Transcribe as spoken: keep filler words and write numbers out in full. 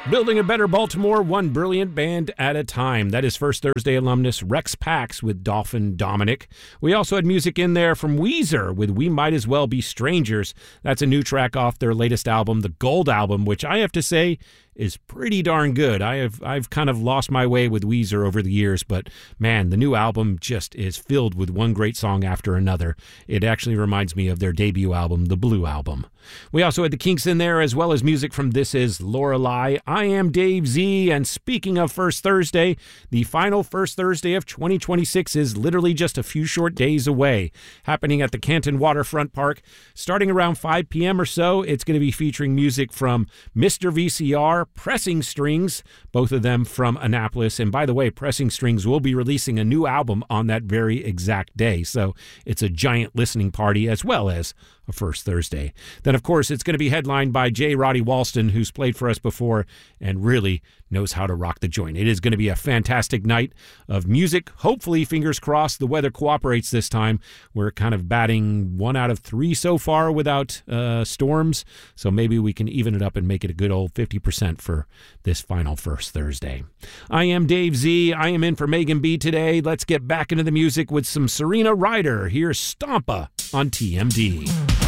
Building a better Baltimore, one brilliant band at a time. That is First Thursday alumnus Rex Pax with Dolphin Dominic. We also had music in there from Weezer with We Might As Well Be Strangers. That's a new track off their latest album, the Gold Album, which I have to say is pretty darn good. I have I've kind of lost my way with Weezer over the years, but man, the new album just is filled with one great song after another. It actually reminds me of their debut album, the Blue Album. We also had the Kinks in there, as well as music from This Is Lorelei. I am Dave Z, and speaking of First Thursday, the final First Thursday of twenty twenty-six is literally just a few short days away, happening at the Canton Waterfront Park. Starting around five p.m. or so, it's going to be featuring music from Mister V C R, Pressing Strings, both of them from Annapolis. And by the way, Pressing Strings will be releasing a new album on that very exact day, so it's a giant listening party as well as a First Thursday. Then, of course, it's going to be headlined by J. Roddy Walston, who's played for us before and really knows how to rock the joint. It is going to be a fantastic night of music. Hopefully, fingers crossed, the weather cooperates this time. We're kind of batting one out of three so far without uh, storms, so maybe we can even it up and make it a good old fifty percent for this final First Thursday. I am Dave Z. I am in for Megan B today. Let's get back into the music with some Serena Ryder. Here's Stompa on T M D.